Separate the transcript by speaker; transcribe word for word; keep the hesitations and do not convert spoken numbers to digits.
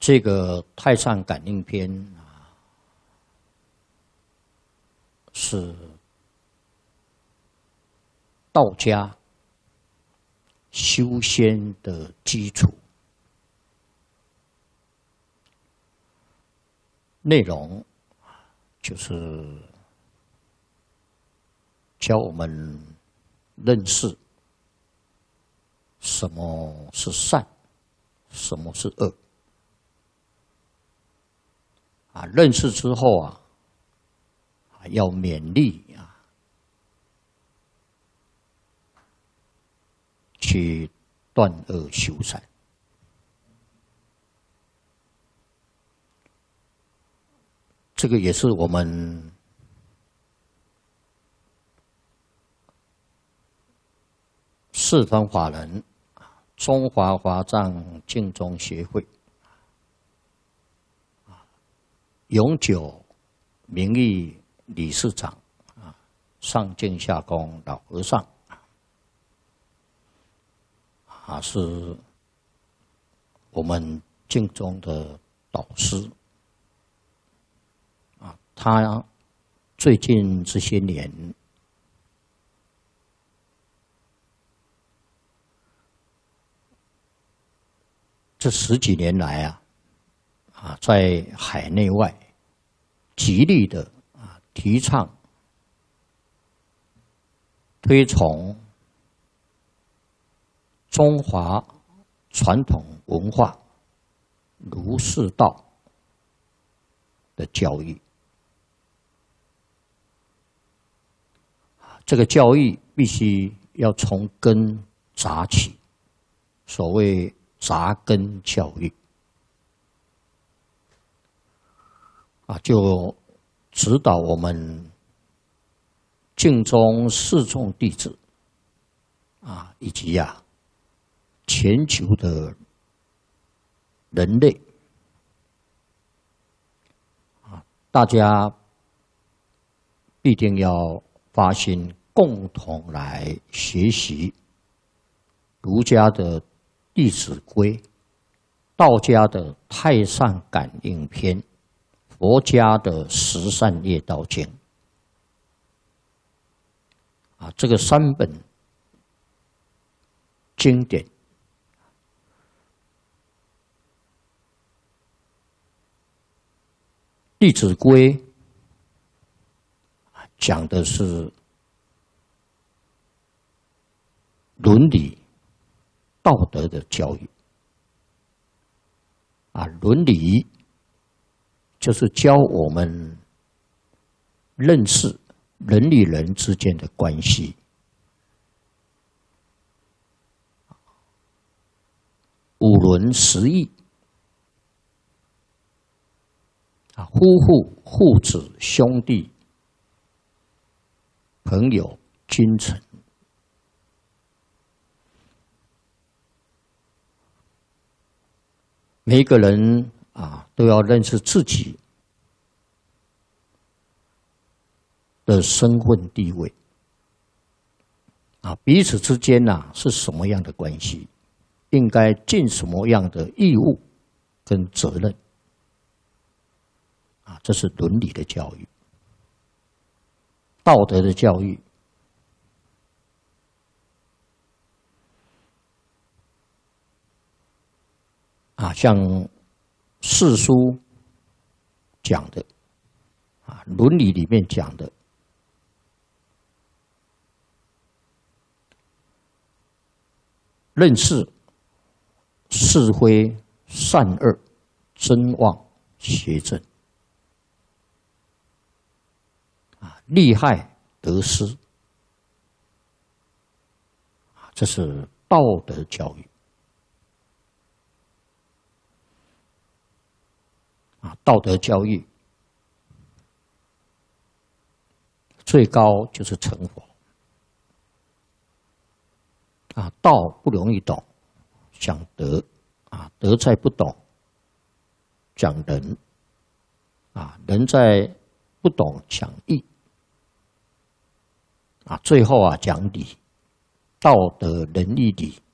Speaker 1: 这个《太上感应篇》啊，是道家修仙的基础，内容就是教我们认识什么是善，什么是恶。啊，认识之后啊，要勉励啊，去断恶修善。这个也是我们四川法人中华华藏净宗协会永久名誉理事长啊，上净下公老和尚啊，是我们净宗的导师啊。他最近这些年这十几年来啊。啊，在海内外极力的啊提倡、推崇中华传统文化儒释道的教育。这个教育必须要从根扎起，所谓扎根教育。啊，就指导我们净宗四众弟子啊，以及呀、啊、全球的人类啊，大家必定要发心，共同来学习儒家的《弟子规》，道家的《太上感应篇》。佛家的十善业道经啊，这个三本经典，《弟子规》讲的是伦理道德的教育啊，伦理。就是教我们认识人与人之间的关系，五伦十义啊，夫妇、父子、兄弟、朋友、君臣，每一个人。啊，都要认识自己的身份地位啊，彼此之间呐、啊、是什么样的关系，应该尽什么样的义务跟责任啊，这是伦理的教育，道德的教育。啊，像四书讲的啊，伦理里面讲的，认识是非善恶、真妄邪正啊，利害得失啊，这是道德教育。啊，道德教育最高就是成佛啊，道不容易懂，讲德啊，德在不懂，讲仁啊，仁在不懂，讲义啊，最后啊讲理，道德仁义礼